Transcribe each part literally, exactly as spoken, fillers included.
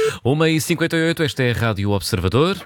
uma e cinquenta e oito, esta é a Rádio Observador.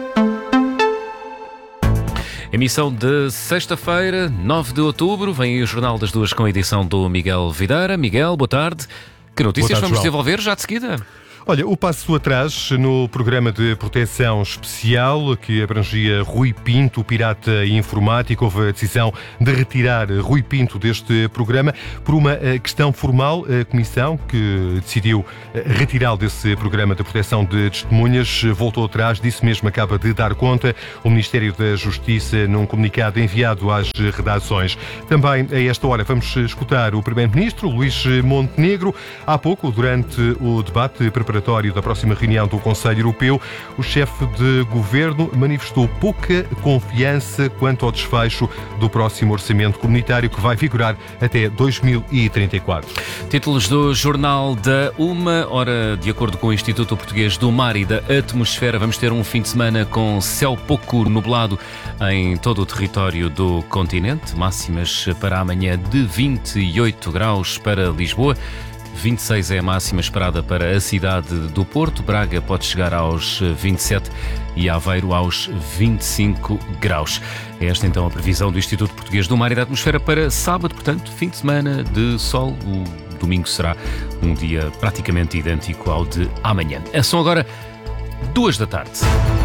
Emissão de sexta-feira, nove de outubro. Vem aí o Jornal das Duas com a edição do Miguel Videira. Miguel, boa tarde. Que notícias tarde, vamos João. desenvolver já de seguida? Olha, o passo atrás no programa de proteção especial que abrangia Rui Pinto, pirata informático. Houve a decisão de retirar Rui Pinto deste programa por uma questão formal. A Comissão que decidiu retirá-lo desse programa de proteção de testemunhas voltou atrás, disse mesmo, acaba de dar conta o Ministério da Justiça num comunicado enviado às redações. Também a esta hora vamos escutar o Primeiro-Ministro, Luís Montenegro. Há pouco, durante o debate preparatório da próxima reunião do Conselho Europeu, o chefe de governo manifestou pouca confiança quanto ao desfecho do próximo orçamento comunitário que vai vigorar até dois mil e trinta e quatro. Títulos do Jornal da Uma. Ora, de acordo com o Instituto Português do Mar e da Atmosfera, vamos ter um fim de semana com céu pouco nublado em todo o território do continente. Máximas para amanhã de vinte e oito graus para Lisboa. vinte e seis é a máxima esperada para a cidade do Porto. Braga pode chegar aos vinte e sete e Aveiro aos vinte e cinco graus. É esta então a previsão do Instituto Português do Mar e da Atmosfera para sábado, portanto, fim de semana de sol. O domingo será um dia praticamente idêntico ao de amanhã. São agora duas da tarde.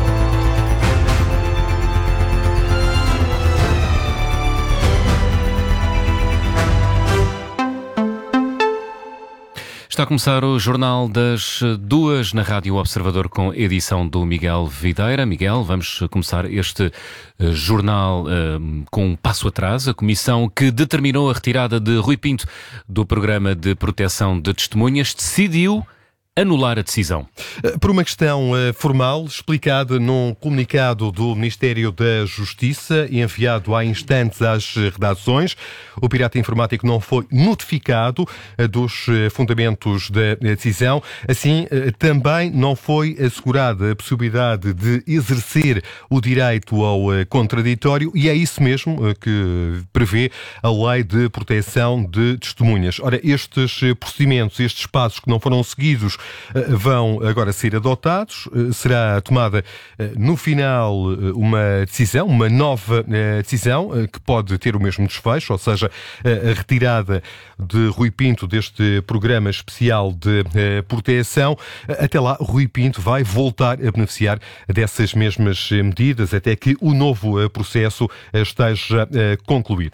Está a começar o Jornal das Duas na Rádio Observador com edição do Miguel Videira. Miguel, vamos começar este uh, jornal uh, com um passo atrás. A comissão que determinou a retirada de Rui Pinto do programa de proteção de testemunhas decidiu anular a decisão. Por uma questão formal, explicada num comunicado do Ministério da Justiça, enviado há instantes às redações, o pirata informático não foi notificado dos fundamentos da decisão. Assim, também não foi assegurada a possibilidade de exercer o direito ao contraditório, e é isso mesmo que prevê a Lei de Proteção de Testemunhas. Ora, estes procedimentos, estes passos que não foram seguidos, vão agora ser adotados. Será tomada no final uma decisão, uma nova decisão que pode ter o mesmo desfecho, ou seja, a retirada de Rui Pinto deste programa especial de proteção. Até lá, Rui Pinto vai voltar a beneficiar dessas mesmas medidas até que o novo processo esteja concluído.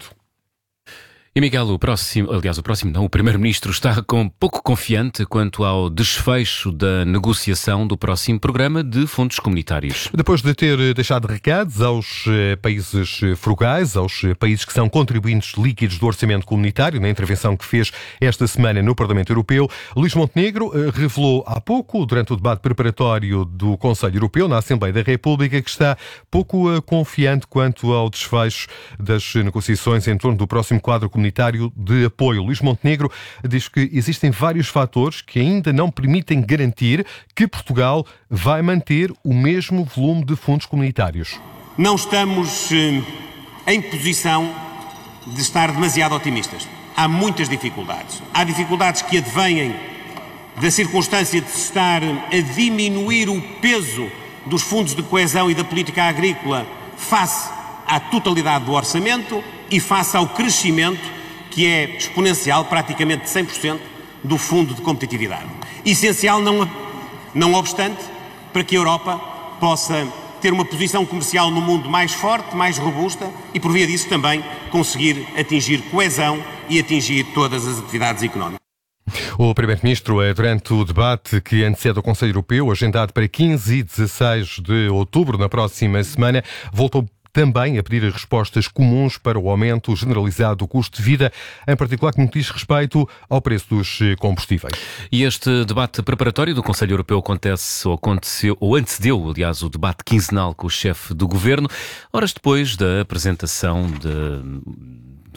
E Miguel, o próximo, aliás, o próximo não, o Primeiro-Ministro está com pouco confiante quanto ao desfecho da negociação do próximo programa de fundos comunitários. Depois de ter deixado recados aos países frugais, aos países que são contribuintes líquidos do orçamento comunitário, na intervenção que fez esta semana no Parlamento Europeu, Luís Montenegro revelou há pouco, durante o debate preparatório do Conselho Europeu, na Assembleia da República, que está pouco confiante quanto ao desfecho das negociações em torno do próximo quadro comunitário de apoio. Luís Montenegro diz que existem vários fatores que ainda não permitem garantir que Portugal vai manter o mesmo volume de fundos comunitários. Não estamos eh, em posição de estar demasiado otimistas. Há muitas dificuldades. Há dificuldades que advêm da circunstância de se estar a diminuir o peso dos fundos de coesão e da política agrícola face à totalidade do orçamento e face ao crescimento que é exponencial, praticamente de cem por cento, do Fundo de Competitividade. Essencial, não, não obstante, para que a Europa possa ter uma posição comercial no mundo mais forte, mais robusta e, por via disso, também conseguir atingir coesão e atingir todas as atividades económicas. O Primeiro-Ministro, durante o debate que antecede o Conselho Europeu, agendado para quinze e dezasseis de outubro, na próxima semana, voltou também a pedir respostas comuns para o aumento generalizado do custo de vida, em particular que no que diz respeito ao preço dos combustíveis. E este debate preparatório do Conselho Europeu acontece, ou aconteceu, ou antecedeu, aliás, o debate quinzenal com o chefe do governo, horas depois da apresentação de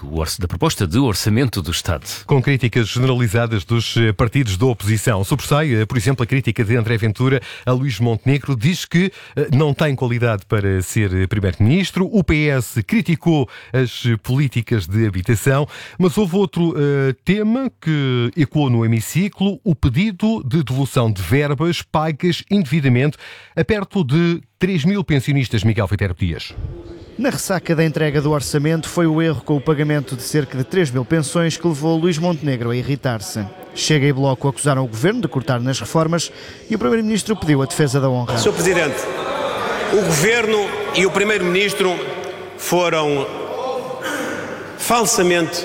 do orço, da proposta de orçamento do Estado. Com críticas generalizadas dos partidos da oposição. Sobressai, por exemplo, a crítica de André Ventura a Luís Montenegro. Diz que não tem qualidade para ser primeiro-ministro. O P S criticou as políticas de habitação. Mas houve outro uh, tema que ecoou no hemiciclo, o pedido de devolução de verbas pagas indevidamente a perto de três mil pensionistas. Miguel Viterbo Dias. Na ressaca da entrega do orçamento foi o erro com o pagamento de cerca de três mil pensões que levou Luís Montenegro a irritar-se. Chega e Bloco acusaram o Governo de cortar nas reformas e o Primeiro-Ministro pediu a defesa da honra. senhor Presidente, o Governo e o Primeiro-Ministro foram falsamente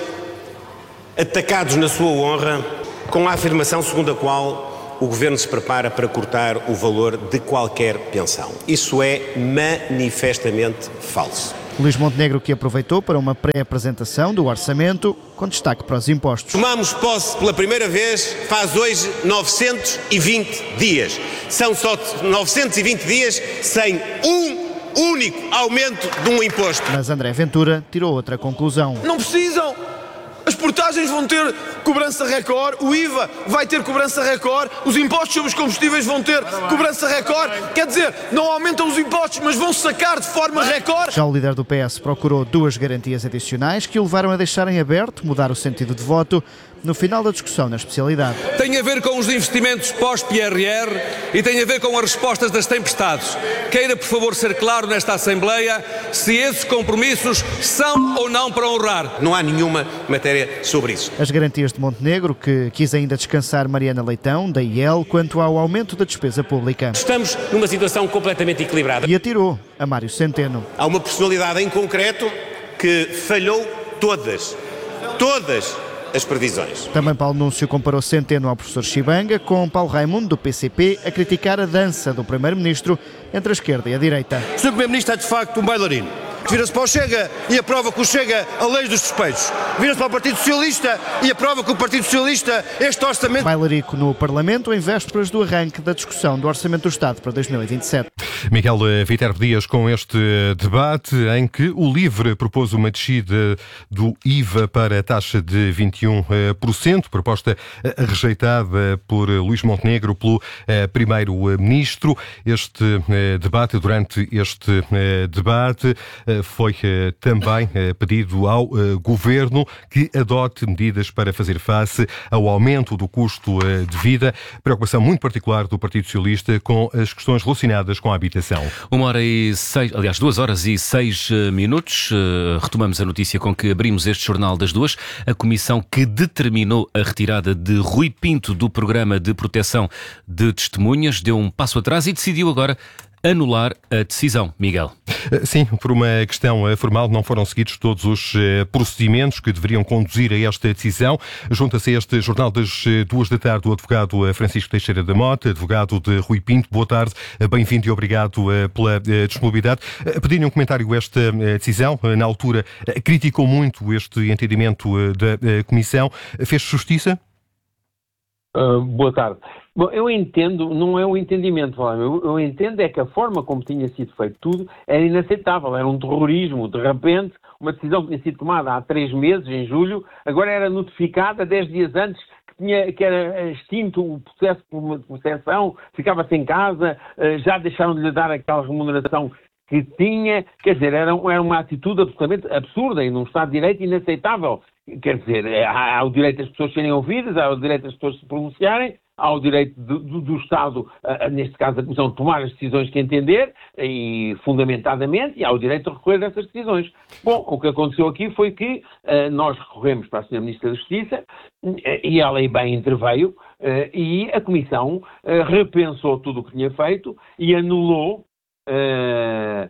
atacados na sua honra com a afirmação segundo a qual o Governo se prepara para cortar o valor de qualquer pensão. Isso é manifestamente falso. Luís Montenegro, que aproveitou para uma pré-apresentação do orçamento, com destaque para os impostos. Tomamos posse pela primeira vez, faz hoje novecentos e vinte dias. São só novecentos e vinte dias sem um único aumento de um imposto. Mas André Ventura tirou outra conclusão. Não precisam! As portagens vão ter cobrança recorde, o I V A vai ter cobrança recorde, os impostos sobre os combustíveis vão ter cobrança recorde. Quer dizer, não aumentam os impostos, mas vão sacar de forma recorde. Já o líder do P S procurou duas garantias adicionais que o levaram a deixar em aberto, mudar o sentido de voto, no final da discussão na especialidade. Tem a ver com os investimentos pós-P R R e tem a ver com as respostas das tempestades. Queira, por favor, ser claro nesta Assembleia se esses compromissos são ou não para honrar. Não há nenhuma matéria sobre isso. As garantias de Montenegro, que quis ainda descansar Mariana Leitão, da I E L, quanto ao aumento da despesa pública. Estamos numa situação completamente equilibrada. E atirou a Mário Centeno. Há uma personalidade em concreto que falhou todas, todas as previsões. Também Paulo Núncio comparou Centeno ao professor Chibanga, com Paulo Raimundo, do P C P, a criticar a dança do Primeiro-Ministro entre a esquerda e a direita. O senhor Primeiro-Ministro é de facto um bailarino. Vira-se para o Chega e aprova que o Chega a lei dos despejos. Vira-se para o Partido Socialista e aprova que o Partido Socialista este orçamento... Bailarico no Parlamento em vésperas do arranque da discussão do Orçamento do Estado para dois mil e vinte e sete. Miguel Viterbo Dias com este debate em que o LIVRE propôs uma descida do I V A para a taxa de vinte e um por cento, proposta rejeitada por Luís Montenegro, pelo Primeiro-Ministro. Este debate, durante este debate, foi também pedido ao Governo que adote medidas para fazer face ao aumento do custo de vida, preocupação muito particular do Partido Socialista com as questões relacionadas com a habitação. Uma hora e seis, aliás, duas horas e seis minutos. Retomamos a notícia com que abrimos este jornal das duas. A comissão que determinou a retirada de Rui Pinto do programa de proteção de testemunhas deu um passo atrás e decidiu agora anular a decisão. Miguel. Sim, por uma questão formal, não foram seguidos todos os procedimentos que deveriam conduzir a esta decisão. Junta-se a este jornal das duas da tarde o advogado Francisco Teixeira da Mota, advogado de Rui Pinto. Boa tarde, bem-vindo e obrigado pela disponibilidade. Pedindo um comentário a esta decisão. Na altura, criticou muito este entendimento da Comissão. Fez justiça? Uh, boa tarde. Bom, eu entendo, não é o entendimento, eu, eu entendo é que a forma como tinha sido feito tudo era inaceitável, era um terrorismo. De repente, uma decisão que tinha sido tomada há três meses, em julho, agora era notificada dez dias antes que, tinha, que era extinto o processo de proteção, ficava sem casa, já deixaram de lhe dar aquela remuneração que tinha. Quer dizer, era, era uma atitude absolutamente absurda e num Estado de Direito inaceitável. Quer dizer, há, há o direito das pessoas serem ouvidas, há o direito das pessoas se pronunciarem, há o direito do, do, do Estado, uh, neste caso a Comissão, de tomar as decisões que entender, e fundamentadamente, e há o direito de recorrer a essas decisões. Bom, o que aconteceu aqui foi que uh, nós recorremos para a senhora Ministra da Justiça, uh, e ela aí bem interveio, uh, e a Comissão uh, repensou tudo o que tinha feito e anulou uh,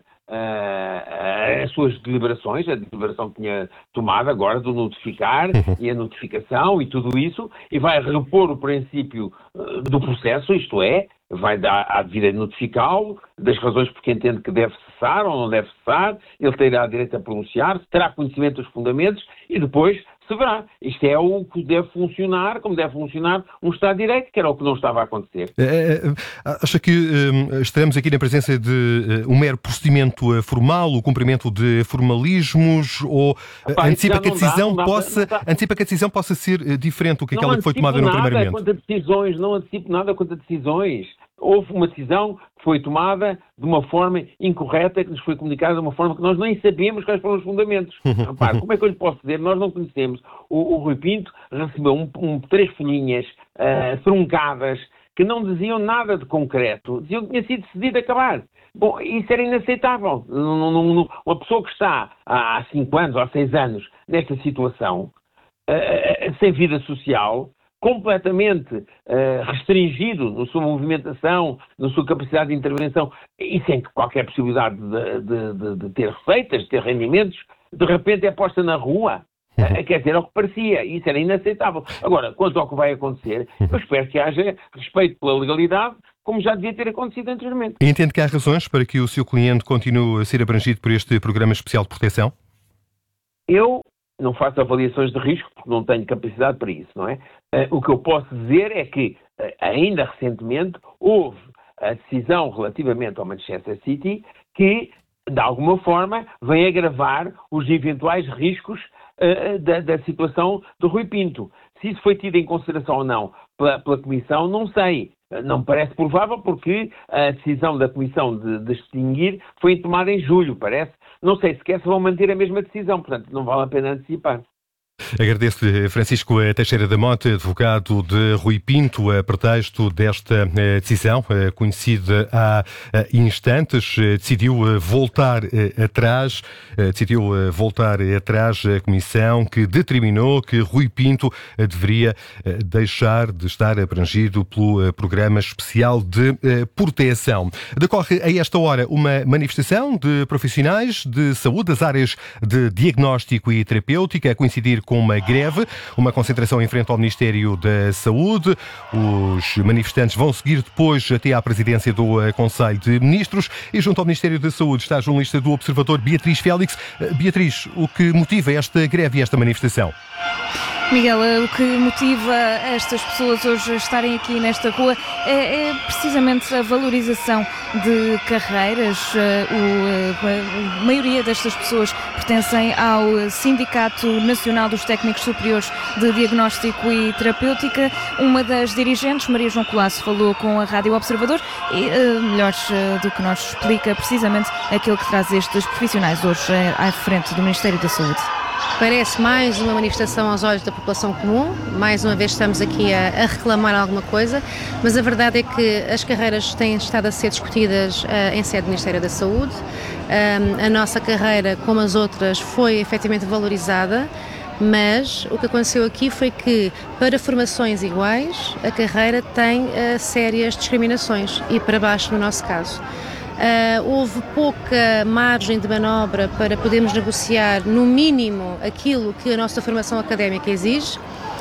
Uh, as suas deliberações, a deliberação que tinha tomado agora do notificar e a notificação e tudo isso, e vai repor o princípio uh, do processo, isto é, vai dar a devida notificá-lo das razões porque entende que deve cessar ou não deve cessar, ele terá direito a pronunciar-se, terá conhecimento dos fundamentos e depois se verá. Isto é o que deve funcionar, como deve funcionar um Estado de Direito, que era o que não estava a acontecer. É, acha que um, estaremos aqui na presença de um mero procedimento formal, o cumprimento de formalismos, ou Epá, antecipa, que a decisão dá, possa, dá, antecipa que a decisão possa ser diferente do que aquela que foi tomada no primeiro momento? Quanto a decisões, não antecipo nada quanto a decisões. Houve uma decisão que foi tomada de uma forma incorreta, que nos foi comunicada de uma forma que nós nem sabemos quais foram os fundamentos. Repare, como é que eu lhe posso dizer? Nós não conhecemos. O, o Rui Pinto recebeu um, um, três folhinhas uh, truncadas que não diziam nada de concreto. Diziam que tinha sido decidido acabar. Bom, isso era inaceitável. Não, não, não, uma pessoa que está há cinco anos ou há seis anos nesta situação, uh, sem vida social, completamente uh, restringido na sua movimentação, na sua capacidade de intervenção e sem qualquer possibilidade de, de, de, de ter receitas, de ter rendimentos, de repente é posta na rua. Uh, quer dizer, é o que parecia. Isso era inaceitável. Agora, quanto ao que vai acontecer, eu espero que haja respeito pela legalidade, como já devia ter acontecido anteriormente. E entende que há razões para que o seu cliente continue a ser abrangido por este programa especial de proteção? Eu não faço avaliações de risco, porque não tenho capacidade para isso, não é? Uh, o que eu posso dizer é que, uh, ainda recentemente, houve a decisão relativamente ao Manchester City que, de alguma forma, vem agravar os eventuais riscos uh, da, da situação do Rui Pinto. Se isso foi tido em consideração ou não pela, pela Comissão, não sei. Não me parece provável, porque a decisão da Comissão de, de extinguir foi tomada em julho, parece. Não sei sequer se vão manter a mesma decisão, portanto não vale a pena antecipar. Agradeço-lhe, Francisco Teixeira da Mota, advogado de Rui Pinto, a pretexto desta decisão, conhecida há instantes. Decidiu voltar atrás, decidiu voltar atrás a comissão que determinou que Rui Pinto deveria deixar de estar abrangido pelo Programa Especial de Proteção. Decorre a esta hora uma manifestação de profissionais de saúde das áreas de diagnóstico e terapêutica, a coincidir com uma greve, uma concentração em frente ao Ministério da Saúde. Os manifestantes vão seguir depois até à presidência do Conselho de Ministros e junto ao Ministério da Saúde está a jornalista do Observador, Beatriz Félix. Beatriz, o que motiva esta greve e esta manifestação? Miguel, o que motiva estas pessoas hoje a estarem aqui nesta rua é, é precisamente a valorização de carreiras. O, a maioria destas pessoas pertencem ao Sindicato Nacional dos Técnicos Superiores de Diagnóstico e Terapêutica. Uma das dirigentes, Maria João Colasso, falou com a Rádio Observador e, melhor do que nós, explica precisamente aquilo que traz estes profissionais hoje à frente do Ministério da Saúde. Parece mais uma manifestação aos olhos da população comum, mais uma vez estamos aqui a, a reclamar alguma coisa, mas a verdade é que as carreiras têm estado a ser discutidas uh, em sede do Ministério da Saúde. Um, a nossa carreira, como as outras, foi efetivamente valorizada, mas o que aconteceu aqui foi que, para formações iguais, a carreira tem uh, sérias discriminações, e para baixo no nosso caso. Uh, houve pouca margem de manobra para podermos negociar, no mínimo, aquilo que a nossa formação académica exige.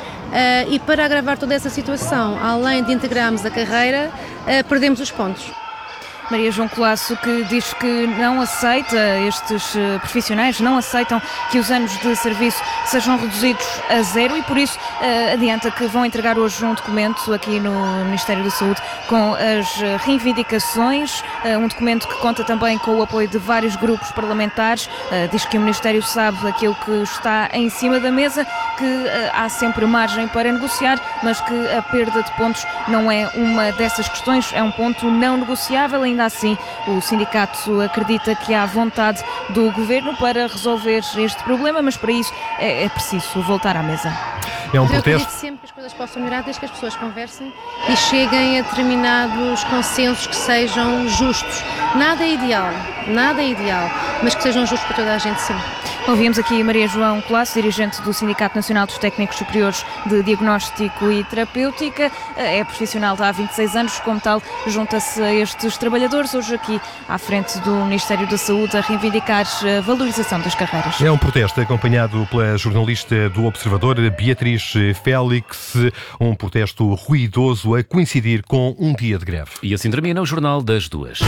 Uh, e para agravar toda essa situação, além de integrarmos a carreira, uh, perdemos os pontos. Maria João Colasso, que diz que não aceita, estes profissionais não aceitam que os anos de serviço sejam reduzidos a zero e por isso uh, adianta que vão entregar hoje um documento aqui no Ministério da Saúde com as reivindicações, uh, um documento que conta também com o apoio de vários grupos parlamentares. Uh, diz que o Ministério sabe aquilo que está em cima da mesa, que uh, há sempre margem para negociar, mas que a perda de pontos não é uma dessas questões, é um ponto não negociável. Ainda assim, o sindicato acredita que há vontade do governo para resolver este problema, mas para isso é, é preciso voltar à mesa. É um Eu protesto. acredito sempre que as coisas possam melhorar desde que as pessoas conversem e cheguem a determinados consensos que sejam justos. Nada é ideal, nada é ideal, mas que sejam justos para toda a gente, sim. Ouvimos aqui Maria João Colasso, dirigente do Sindicato Nacional dos Técnicos Superiores de Diagnóstico e Terapêutica. É profissional de há vinte e seis anos, como tal, junta-se a estes trabalhadores hoje aqui à frente do Ministério da Saúde a reivindicar a valorização das carreiras. É um protesto acompanhado pela jornalista do Observador, Beatriz Félix, um protesto ruidoso a coincidir com um dia de greve. E assim termina o Jornal das Duas.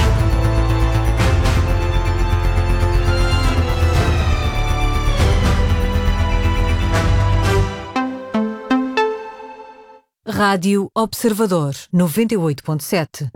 Rádio Observador, noventa e oito ponto sete.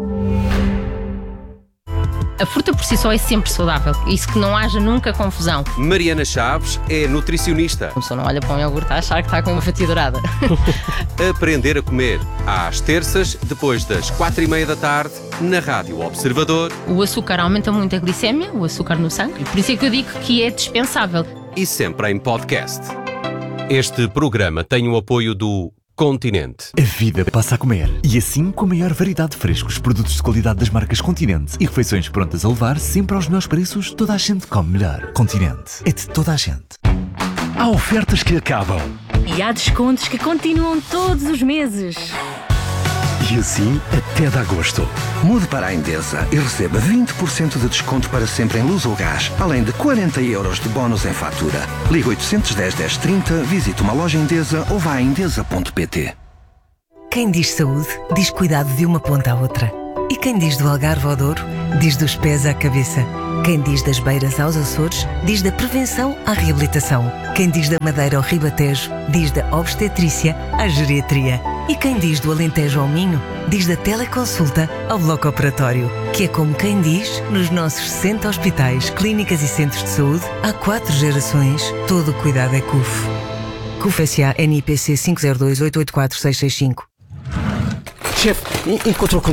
A fruta por si só é sempre saudável, isso que não haja nunca confusão. Mariana Chaves é nutricionista. A pessoa não olha para um iogurte a achar que está com uma fatia dourada. Aprender a comer, às terças, depois das quatro e meia da tarde, na Rádio Observador. O açúcar aumenta muito a glicémia, o açúcar no sangue, por isso é que eu digo que é dispensável. E sempre em podcast. Este programa tem o apoio do Continente. A vida passa a comer. E assim, com a maior variedade de frescos, produtos de qualidade das marcas Continente e refeições prontas a levar, sempre aos melhores preços, toda a gente come melhor. Continente. É de toda a gente. Há ofertas que acabam. E há descontos que continuam todos os meses. E assim até de agosto. Mude para a Endesa e receba vinte por cento de desconto para sempre em luz ou gás, além de quarenta euros de bónus em fatura. Ligue oitocentos e dez, dez trinta, visite uma loja Endesa ou vá a endesa ponto pt. Quem diz saúde, diz cuidado de uma ponta à outra. E quem diz do Algarve ao Douro, diz dos pés à cabeça. Quem diz das beiras aos Açores, diz da prevenção à reabilitação. Quem diz da Madeira ao Ribatejo, diz da obstetrícia à geriatria. E quem diz do Alentejo ao Minho, diz da teleconsulta ao bloco operatório. Que é como quem diz, nos nossos sessenta hospitais, clínicas e centros de saúde, há quatro gerações, todo o cuidado é C U F. C U F S A N I P C cinco zero dois oito oito quatro seis seis cinco. Chefe, encontrou com